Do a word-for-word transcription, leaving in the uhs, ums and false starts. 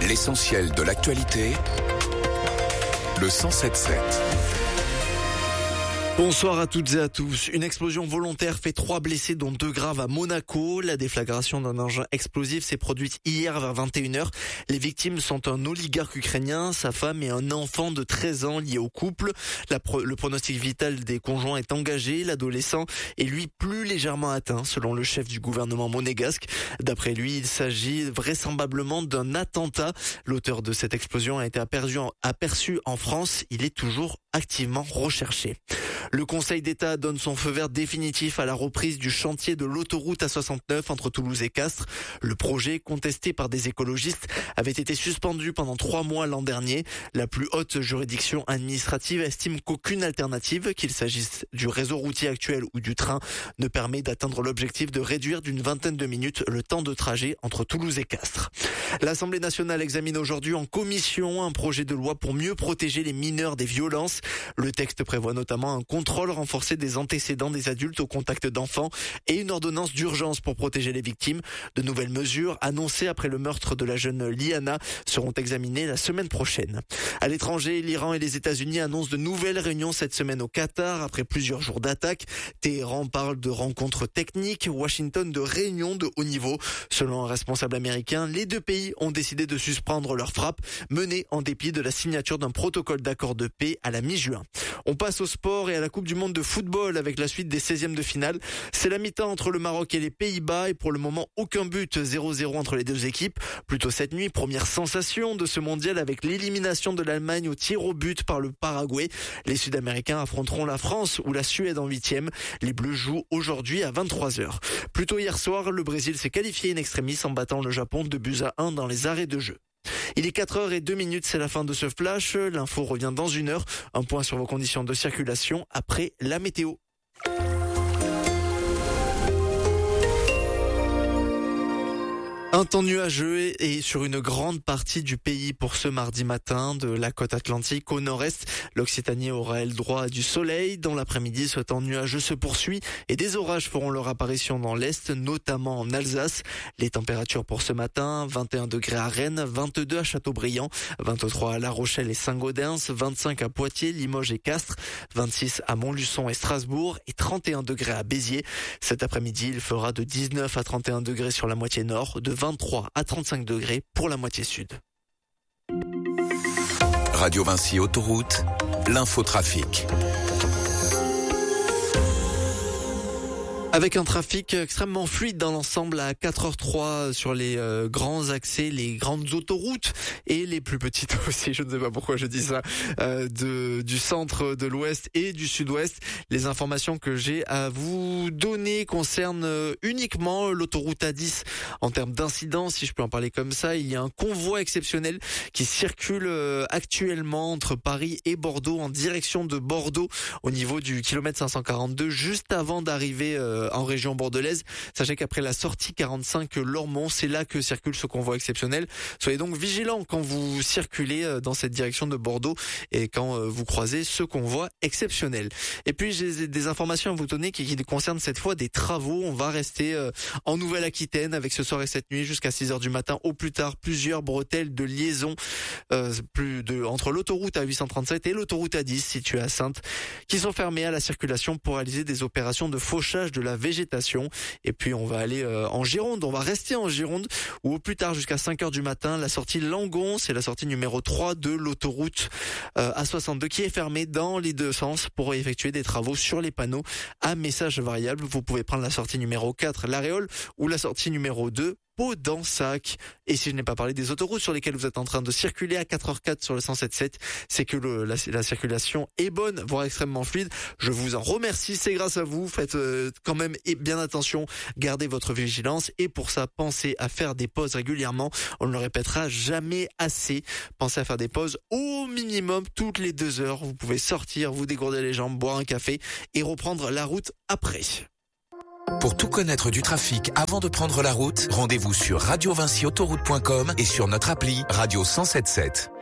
L'essentiel de l'actualité, le cent sept sept. Bonsoir à toutes et à tous. Une explosion volontaire fait trois blessés dont deux graves à Monaco. La déflagration d'un engin explosif s'est produite hier vers vingt et une heures. Les victimes sont un oligarque ukrainien, sa femme et un enfant de treize ans liés au couple. La pro- le pronostic vital des conjoints est engagé. L'adolescent est lui plus légèrement atteint selon le chef du gouvernement monégasque. D'après lui, il s'agit vraisemblablement d'un attentat. L'auteur de cette explosion a été aperçu en, aperçu en France. Il est toujours activement recherché. Le Conseil d'État donne son feu vert définitif à la reprise du chantier de l'autoroute A soixante-neuf entre Toulouse et Castres. Le projet, contesté par des écologistes, avait été suspendu pendant trois mois l'an dernier. La plus haute juridiction administrative estime qu'aucune alternative, qu'il s'agisse du réseau routier actuel ou du train, ne permet d'atteindre l'objectif de réduire d'une vingtaine de minutes le temps de trajet entre Toulouse et Castres. L'Assemblée nationale examine aujourd'hui en commission un projet de loi pour mieux protéger les mineurs des violences. Le texte prévoit notamment un contrôle renforcé des antécédents des adultes au contact d'enfants et une ordonnance d'urgence pour protéger les victimes. De nouvelles mesures annoncées après le meurtre de la jeune Liana seront examinées la semaine prochaine. À l'étranger, l'Iran et les États-Unis annoncent de nouvelles réunions cette semaine au Qatar après plusieurs jours d'attaques. Téhéran parle de rencontres techniques, Washington de réunions de haut niveau. Selon un responsable américain, les deux pays ont décidé de suspendre leurs frappes menées en dépit de la signature d'un protocole d'accord de paix à la mi-juin. On passe au sport et à la Coupe du Monde de football avec la suite des seizièmes de finale. C'est la mi-temps entre le Maroc et les Pays-Bas et pour le moment aucun but, zéro zéro entre les deux équipes. Plutôt cette nuit, première sensation de ce mondial avec l'élimination de l'Allemagne au tir au but par le Paraguay. Les Sud-Américains affronteront la France ou la Suède en huitième. Les Bleus jouent aujourd'hui à vingt-trois heures. Plutôt hier soir, le Brésil s'est qualifié in extremis en battant le Japon deux buts à un dans les arrêts de jeu. Il est quatre heures et deux minutes, c'est la fin de ce flash. L'info revient dans une heure. Un point sur vos conditions de circulation après la météo. Un temps nuageux et sur une grande partie du pays pour ce mardi matin, de la côte atlantique au nord-est. L'Occitanie aura elle droit à du soleil. Dans l'après-midi, ce temps nuageux se poursuit et des orages feront leur apparition dans l'est, notamment en Alsace. Les températures pour ce matin, vingt et un degrés à Rennes, vingt-deux à Châteaubriand, vingt-trois à La Rochelle et Saint-Gaudens, vingt-cinq à Poitiers, Limoges et Castres, vingt-six à Montluçon et Strasbourg et trente et un degrés à Béziers. Cet après-midi, il fera de dix-neuf à trente et un degrés sur la moitié nord, de vingt-trois à trente-cinq degrés pour la moitié sud. Radio Vinci Autoroute, l'infotrafic. Avec un trafic extrêmement fluide dans l'ensemble à quatre heures trois sur les euh, grands accès, les grandes autoroutes et les plus petites aussi, je ne sais pas pourquoi je dis ça, euh, de, du centre, de l'ouest et du sud-ouest. Les informations que j'ai à vous donner concernent euh, uniquement l'autoroute A dix en termes d'incidents, si je peux en parler comme ça. Il y a un convoi exceptionnel qui circule euh, actuellement entre Paris et Bordeaux en direction de Bordeaux au niveau du kilomètre cinq cent quarante-deux juste avant d'arriver euh, en région bordelaise. Sachez qu'après la sortie quarante-cinq Lormont, c'est là que circule ce convoi exceptionnel. Soyez donc vigilants quand vous circulez dans cette direction de Bordeaux et quand vous croisez ce convoi exceptionnel. Et puis j'ai des informations à vous donner qui, qui concernent cette fois des travaux. On va rester en Nouvelle-Aquitaine avec ce soir et cette nuit jusqu'à six heures du matin au plus tard plusieurs bretelles de liaison euh, plus de entre l'autoroute A huit cent trente-sept et l'autoroute A dix située à Saintes qui sont fermées à la circulation pour réaliser des opérations de fauchage de la végétation. Et puis on va aller euh, en Gironde, on va rester en Gironde où au plus tard jusqu'à cinq heures du matin, la sortie Langon, c'est la sortie numéro trois de l'autoroute euh, A soixante-deux qui est fermée dans les deux sens pour effectuer des travaux sur les panneaux à message variable. Vous pouvez prendre la sortie numéro quatre, l'Aréole, ou la sortie numéro deux, Pau-d'Ensac. Et si je n'ai pas parlé des autoroutes sur lesquelles vous êtes en train de circuler à quatre heures quatre sur le cent sept sept, c'est que le, la, la circulation est bonne, voire extrêmement fluide. Je vous en remercie, c'est grâce à vous. Faites euh, quand même bien attention, gardez votre vigilance et pour ça, pensez à faire des pauses régulièrement. On ne le répétera jamais assez. Pensez à faire des pauses au minimum toutes les deux heures. Vous pouvez sortir, vous dégourdir les jambes, boire un café et reprendre la route après. Pour tout connaître du trafic avant de prendre la route, rendez-vous sur radio vinci autoroute point com et sur notre appli Radio cent sept sept.